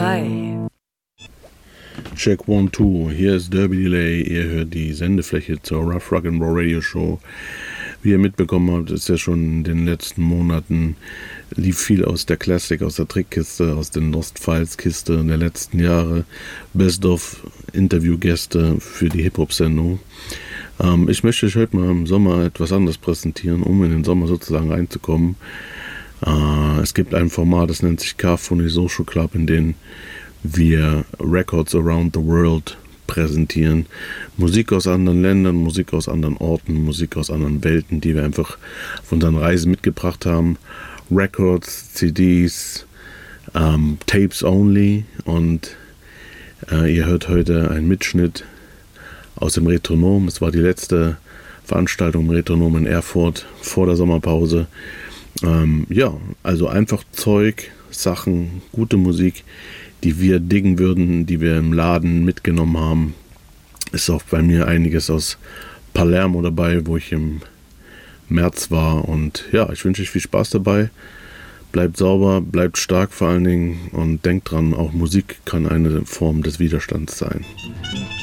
3. Check 1, 2, hier ist Derby Delay, ihr hört die Sendefläche zur Rough Rock'n'Roll Radio Show. Wie ihr mitbekommen habt, ist ja schon in den letzten Monaten lief viel aus der Classic, aus der Trickkiste, aus den Lost Files Kiste der letzten Jahre. Best of Interviewgäste für die Hip-Hop-Sendung. Ich möchte euch heute mal im Sommer etwas anderes präsentieren, um in den Sommer sozusagen reinzukommen. Es gibt ein Format, das nennt sich Carphony Social Club, in dem wir Records around the world präsentieren. Musik aus anderen Ländern, Musik aus anderen Orten, Musik aus anderen Welten, die wir einfach von unseren Reisen mitgebracht haben. Records, CDs, Tapes only. Und ihr hört heute einen Mitschnitt aus dem Retronom. Es war die letzte Veranstaltung im Retronom in Erfurt vor der Sommerpause. Also einfach Zeug, Sachen, gute Musik, die wir diggen würden, die wir im Laden mitgenommen haben. Ist auch bei mir einiges aus Palermo dabei, wo ich im März war. Und ja, ich wünsche euch viel Spaß dabei. Bleibt sauber, bleibt stark vor allen Dingen und denkt dran, auch Musik kann eine Form des Widerstands sein.